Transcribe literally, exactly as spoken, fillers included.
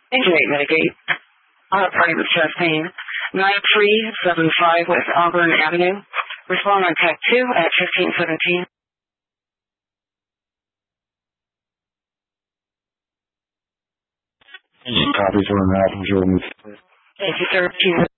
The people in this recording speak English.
Intubate, mitigate. Uh, party with chest pain. nine three seven five West Auburn Avenue. Respond on tech two at fifteen seventeen. Copy for an Jordan. Thank you, sir.